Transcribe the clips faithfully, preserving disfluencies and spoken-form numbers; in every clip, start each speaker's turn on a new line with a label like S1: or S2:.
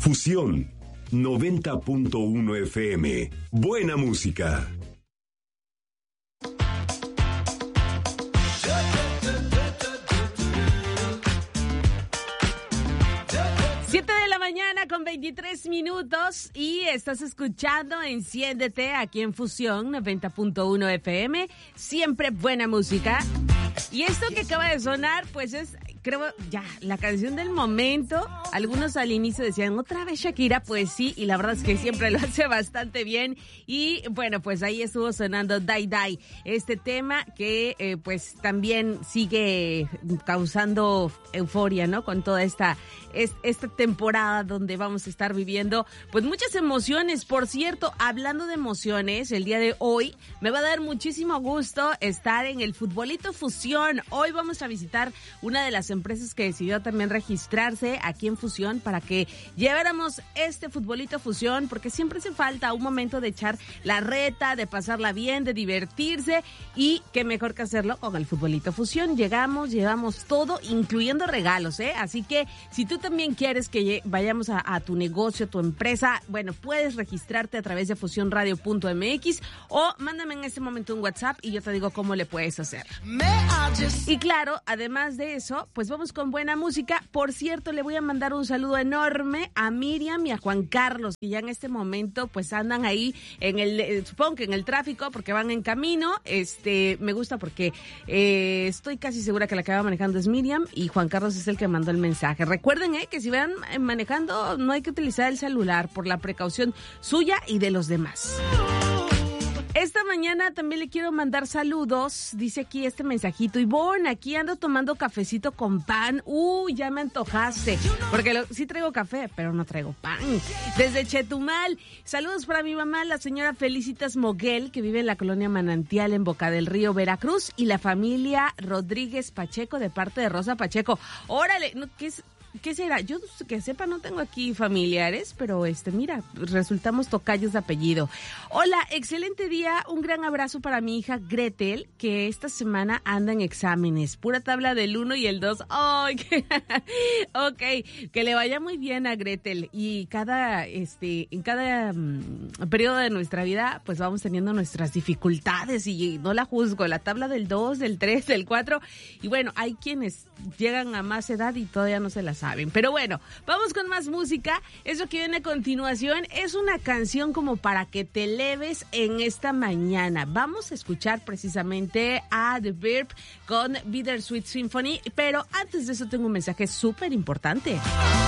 S1: Fusión noventa punto uno F M. Buena música.
S2: siete de la mañana con veintitrés minutos y estás escuchando Enciéndete aquí en Fusión noventa punto uno F M. Siempre buena música. Y esto que acaba de sonar, pues es, creo, ya, la canción del momento. Algunos al inicio decían, ¿otra vez Shakira? Pues sí, y la verdad es que siempre lo hace bastante bien. Y bueno, pues ahí estuvo sonando Die Die, este tema que eh, pues también sigue causando euforia, ¿no? Con toda esta, es, esta temporada donde vamos a estar viviendo pues muchas emociones. Por cierto, hablando de emociones, el día de hoy me va a dar muchísimo gusto estar en el Futbolito Fusión. Hoy vamos a visitar una de las empresas que decidió también registrarse aquí en Fusión para que lleváramos este Futbolito Fusión, porque siempre hace falta un momento de echar la reta, de pasarla bien, de divertirse, y qué mejor que hacerlo con el Futbolito Fusión. Llegamos, llevamos todo, incluyendo regalos, ¿eh? Así que si tú también quieres que vayamos a, a tu negocio, tu empresa, bueno, puedes registrarte a través de fusión radio punto m x o mándame en este momento un WhatsApp y yo te digo cómo le puedes hacer. Y claro, además de eso, pues vamos con buena música. Por cierto, le voy a mandar un saludo enorme a Miriam y a Juan Carlos, que ya en este momento pues andan ahí en el, eh, supongo que en el tráfico, porque van en camino. Este, me gusta porque eh, estoy casi segura que la que va manejando es Miriam y Juan Carlos es el que mandó el mensaje. Recuerden eh, que si van manejando no hay que utilizar el celular por la precaución suya y de los demás. Esta mañana también le quiero mandar saludos, dice aquí este mensajito. Ivonne, aquí ando tomando cafecito con pan. Uy, ya me antojaste, porque lo, sí traigo café, pero no traigo pan. Desde Chetumal, saludos para mi mamá, la señora Felicitas Moguel, que vive en la colonia Manantial en Boca del Río, Veracruz, y la familia Rodríguez Pacheco de parte de Rosa Pacheco. Órale, ¿no? ¿Qué es? ¿Qué será? Yo que sepa no tengo aquí familiares, pero este, mira, resultamos tocayos de apellido. Hola, excelente día, un gran abrazo para mi hija Gretel, que esta semana anda en exámenes, pura tabla del uno y el dos. ¡Ay! Oh, ok, que le vaya muy bien a Gretel, y cada, este, en cada um, periodo de nuestra vida, pues vamos teniendo nuestras dificultades, y no la juzgo, la tabla del dos, del tres, del cuatro, y bueno, hay quienes llegan a más edad y todavía no se las saben. Pero bueno, vamos con más música. Eso que viene a continuación es una canción como para que te eleves en esta mañana. Vamos a escuchar precisamente a The Verb con Bittersweet Symphony, pero antes de eso tengo un mensaje súper importante.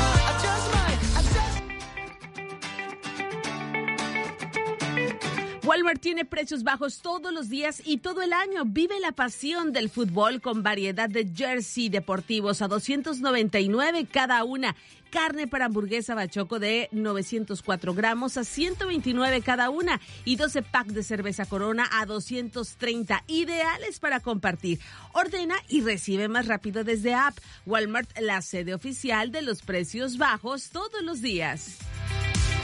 S2: Walmart tiene precios bajos todos los días y todo el año. Vive la pasión del fútbol con variedad de jersey deportivos a doscientos noventa y nueve cada una. Carne para hamburguesa bachoco de novecientos cuatro gramos a ciento veintinueve cada una. Y doce packs de cerveza Corona a doscientos treinta. Ideales para compartir. Ordena y recibe más rápido desde app. Walmart, la sede oficial de los precios bajos todos los días.